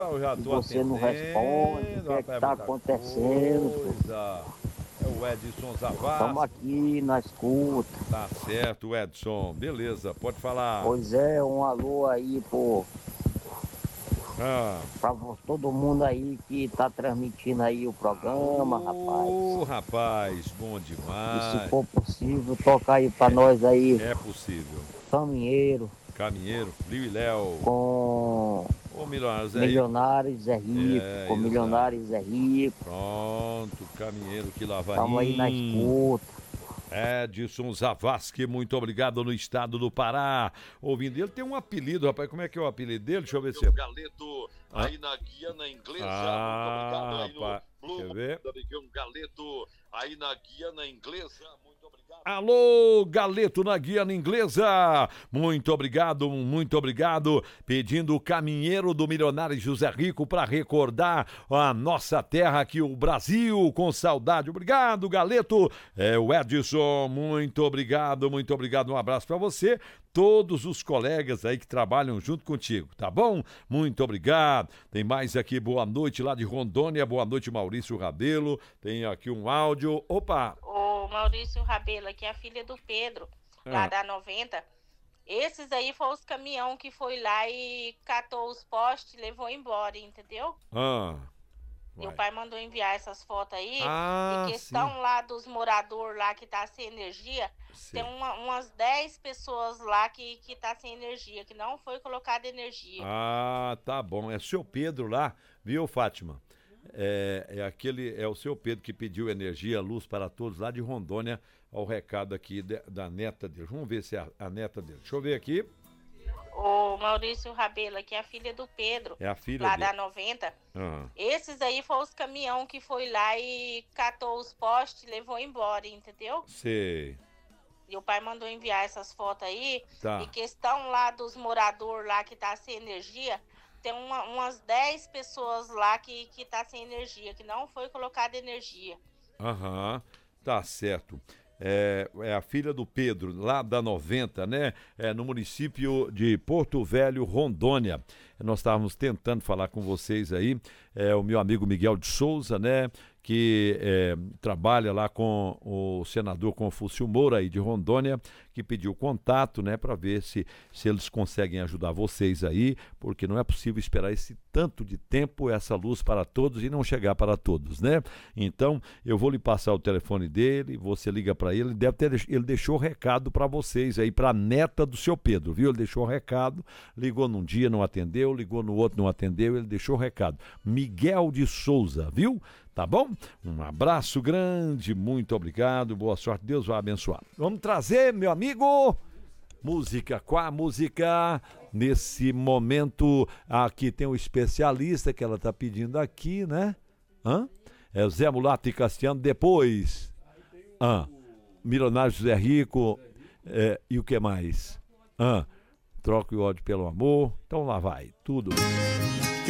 Eu já E tô você não responde, o atendendo, que é que rapaz, tá muita acontecendo? coisa. É o Edson Estamos Zavascki. aqui na escuta. Tá certo, Edson. Beleza, pode falar. Pois é, um alô aí, pô, Ah. todo mundo aí que tá transmitindo aí o programa, rapaz. Ô, rapaz, bom E se demais. for possível, toca aí pra nós aí, É possível. caminheiro, Caminheiro, Liu e Léo. com Ô, Milionários é rico. Milionários é Rico, É, com exato. Milionários é Rico. Pronto, caminheiro que lava Estamos aí na rim. escuta. Edson Zavascki, muito obrigado no estado do Pará. Ouvindo, ele tem um apelido, rapaz. Como é que é o apelido dele? Deixa eu ver se é. Galeto aí na Guiana Inglesa. Muito obrigado aí Rapaz, no Blue. quer ver? Amigão Galeto aí na Guiana Inglesa. Muito obrigado. Alô, Galeto na Guiana Inglesa. Muito obrigado, muito obrigado. Pedindo o caminheiro do milionário José Rico para recordar a nossa terra aqui, o Brasil, com saudade. Obrigado, Galeto. É o Edson, muito obrigado, muito obrigado. Um abraço para você. Todos os colegas aí que trabalham junto contigo, tá bom? Muito obrigado. Tem mais aqui, boa noite lá de Rondônia, boa noite Maurício Rabelo. Tem aqui um áudio. Opa! O Maurício Rabelo, aqui é a filha do Pedro, lá da 90. Esses aí foram os caminhão que foi lá e catou os postes e levou embora, entendeu? Meu pai mandou enviar essas fotos aí. E questão sim. lá dos moradores lá que tá sem energia, Sim. tem umas 10 pessoas lá que tá sem energia, que não foi colocada energia. Ah, tá bom. É seu Pedro lá, viu, Fátima? É o seu Pedro que pediu energia, luz para todos lá de Rondônia, ao recado aqui da neta dele. Vamos ver se é a neta dele. Deixa eu ver aqui. O Maurício Rabelo, aqui é a filha do Pedro, É a filha lá dele. da 90. Esses aí foram os caminhão que foi lá e catou os postes e levou embora, entendeu? Sei. E o pai mandou enviar essas fotos aí. Tá. E questão lá dos moradores lá que tá sem energia, tem umas 10 pessoas lá que tá sem energia, que não foi colocada energia. Tá certo. É a filha do Pedro, lá da 90, né? No município de Porto Velho, Rondônia. Nós estávamos tentando falar com vocês aí, o meu amigo Miguel de Souza, né? Que trabalha lá com o senador Confúcio Moura aí de Rondônia, que pediu contato, né, para ver se eles conseguem ajudar vocês aí, porque não é possível esperar esse tanto de tempo, essa luz para todos e não chegar para todos, né? Então, eu vou lhe passar o telefone dele, você liga para ele, ele deixou recado para vocês aí, para a neta do seu Pedro, viu? Ele deixou recado, ligou num dia, não atendeu, ligou no outro, não atendeu, ele deixou recado. Miguel de Souza, viu? Tá bom? Um abraço grande, muito obrigado, boa sorte, Deus vai abençoar. Vamos trazer, meu amigo, música. Qual a música? Nesse momento, aqui tem um especialista que ela tá pedindo aqui, né? É o Zé Mulato e Cassiano, depois. Milionário José Rico, e o que mais? Troca o ódio pelo amor. Então lá vai, tudo.